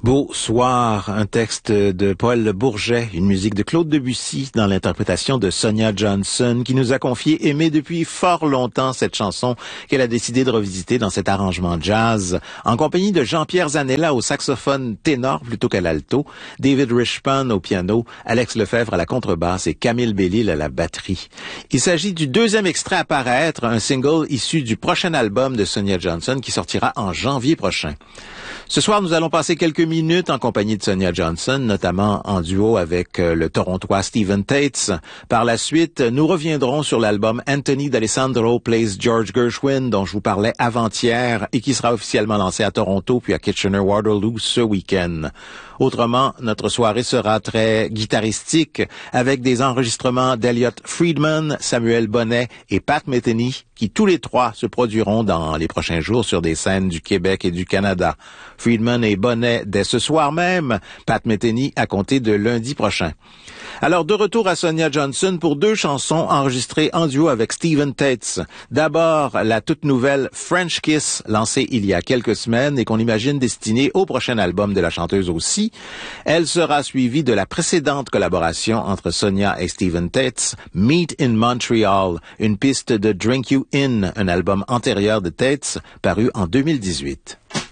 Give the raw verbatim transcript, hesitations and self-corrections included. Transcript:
Beau soir, un texte de Paul Bourget, une musique de Claude Debussy dans l'interprétation de Sonia Johnson qui nous a confié aimer depuis fort longtemps cette chanson qu'elle a décidé de revisiter dans cet arrangement jazz en compagnie de Jean-Pierre Zanella au saxophone ténor plutôt qu'à l'alto, David Richman au piano, Alex Lefebvre à la contrebasse et Camille Bellil à la batterie. Il s'agit du deuxième extrait à paraître, un single issu du prochain album de Sonia Johnson qui sortira en janvier prochain. Ce soir, nous allons passer quelques minutes en compagnie de Sonia Johnson, notamment en duo avec euh, le Torontois Stephen Tates. Par la suite, nous reviendrons sur l'album Anthony D'Alessandro Plays George Gershwin, dont je vous parlais avant-hier et qui sera officiellement lancé à Toronto puis à Kitchener-Waterloo ce week-end. Autrement, notre soirée sera très guitaristique avec des enregistrements d'Elliot Friedman, Samuel Bonnet et Pat Metheny qui tous les trois se produiront dans les prochains jours sur des scènes du Québec et du Canada. Friedman et Bonnet dès ce soir même, Pat Metheny à compter de lundi prochain. Alors, de retour à Sonia Johnson pour deux chansons enregistrées en duo avec Stephen Tates. D'abord, la toute nouvelle French Kiss, lancée il y a quelques semaines et qu'on imagine destinée au prochain album de la chanteuse aussi. Elle sera suivie de la précédente collaboration entre Sonia et Stephen Tates, Meet in Montreal, une piste de Drink You In, un album antérieur de Tates, paru en deux mille dix-huit.